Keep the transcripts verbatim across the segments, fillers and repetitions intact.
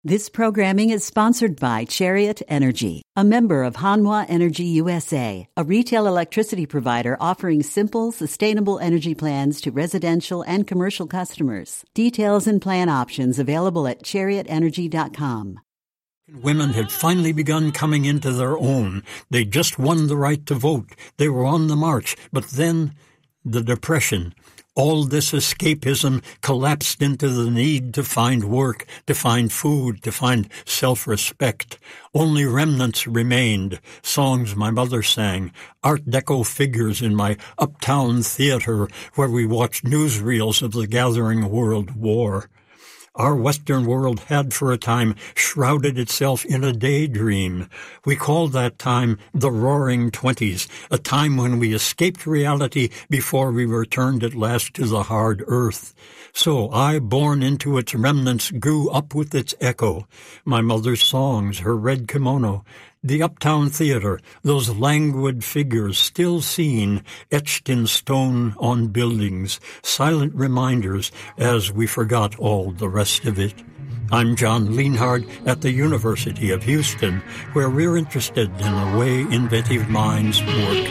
This programming is sponsored by Chariot Energy, a member of Hanwha Energy U S A, a retail electricity provider offering simple, sustainable energy plans to residential and commercial customers. Details and plan options available at chariot energy dot com. Women had finally begun coming into their own. They just won the right to vote. They were on the march. But then the Depression. All this escapism collapsed into the need to find work, to find food, to find self-respect. Only remnants remained, songs my mother sang, Art Deco figures in my uptown theater where we watched newsreels of the gathering world war. Our Western world had for a time shrouded itself in a daydream. We called that time the Roaring Twenties, a time when we escaped reality before we returned at last to the hard earth. So I, born into its remnants, grew up with its echo. My mother's songs, her red kimono, the Uptown Theater, those languid figures still seen, etched in stone on buildings, silent reminders as we forgot all the rest of it. I'm John Lienhard at the University of Houston, where we're interested in the way inventive minds work.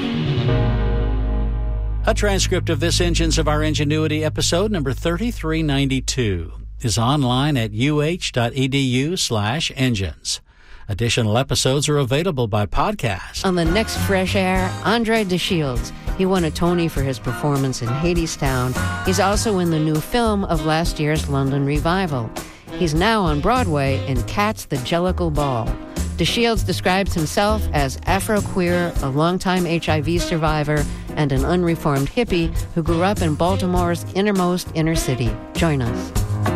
A transcript of this Engines of Our Ingenuity episode number thirty-three ninety-two is online at uh.edu slash engines. Additional episodes are available by podcast. On the next Fresh Air, Andre DeShields. He won a Tony for his performance in Hadestown. He's also in the new film of last year's London revival. He's now on Broadway in Cats the Jellicle Ball. DeShields describes himself as Afro-queer, a longtime H I V survivor, and an unreformed hippie who grew up in Baltimore's innermost inner city. Join us.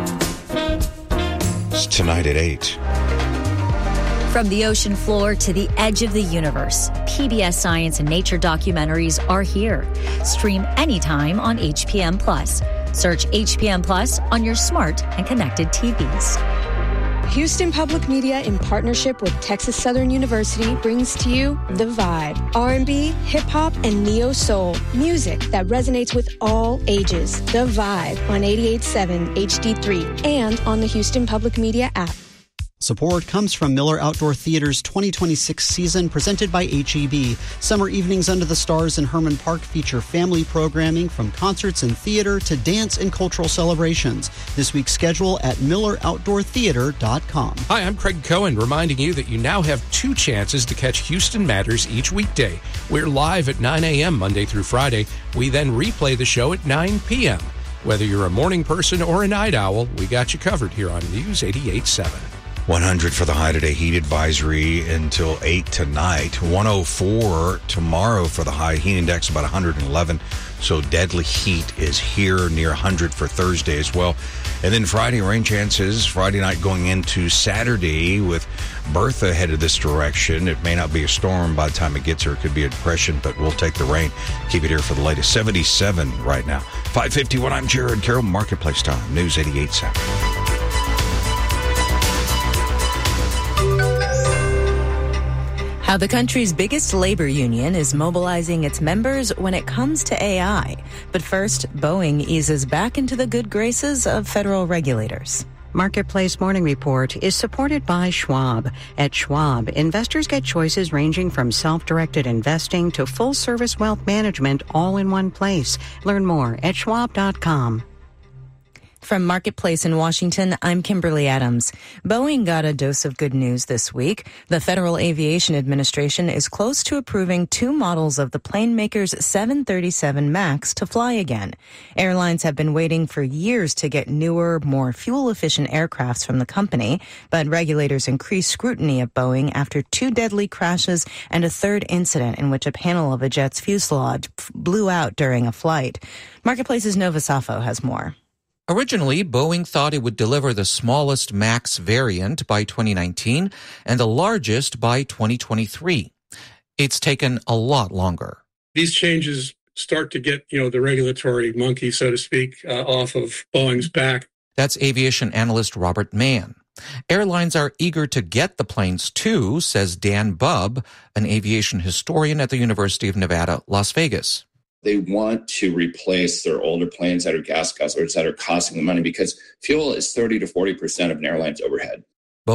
It's tonight at eight. From the ocean floor to the edge of the universe, P B S Science and Nature documentaries are here. Stream anytime on H P M Plus. Search H P M Plus on your smart and connected T Vs. Houston Public Media, in partnership with Texas Southern University, brings to you The Vibe. R and B, hip-hop, and neo-soul. Music that resonates with all ages. The Vibe on eighty-eight point seven H D three and on the Houston Public Media app. Support comes from Miller Outdoor Theater's twenty twenty-six season, presented by H E B. Summer evenings under the stars in Herman Park feature family programming from concerts and theater to dance and cultural celebrations. This week's schedule at miller outdoor theater dot com. Hi, I'm Craig Cohen, reminding you that you now have two chances to catch Houston Matters each weekday. We're live at nine a.m. Monday through Friday. We then replay the show at nine p.m. Whether you're a morning person or a night owl, we got you covered here on News eighty-eight point seven. one hundred for the high today, heat advisory until eight tonight. one oh four tomorrow for the high, heat index about one hundred eleven. So deadly heat is here, near one hundred for Thursday as well. And then Friday, rain chances. Friday night going into Saturday with Bertha headed this direction. It may not be a storm by the time it gets here. It could be a depression, but we'll take the rain. Keep it here for the latest. seventy-seven right now. five fifty-one, I'm Jared Carroll, Marketplace Time, News eighty-eight point seven. How the country's biggest labor union is mobilizing its members when it comes to A I. But first, Boeing eases back into the good graces of federal regulators. Marketplace Morning Report is supported by Schwab. At Schwab, investors get choices ranging from self-directed investing to full-service wealth management all in one place. Learn more at schwab dot com. From Marketplace in Washington, I'm Kimberly Adams. Boeing got a dose of good news this week. The Federal Aviation Administration is close to approving two models of the plane maker's seven thirty-seven MAX to fly again. Airlines have been waiting for years to get newer, more fuel-efficient aircrafts from the company, but regulators increased scrutiny of Boeing after two deadly crashes and a third incident in which a panel of a jet's fuselage blew out during a flight. Marketplace's Nova Safo has more. Originally, Boeing thought it would deliver the smallest MAX variant by twenty nineteen and the largest by twenty twenty-three. It's taken a lot longer. These changes start to get, you know, the regulatory monkey, so to speak, uh, off of Boeing's back. That's aviation analyst Robert Mann. Airlines are eager to get the planes too, says Dan Bubb, an aviation historian at the University of Nevada, Las Vegas. They want to replace their older planes that are gas guzzlers that are costing them money because fuel is thirty to forty percent of an airline's overhead.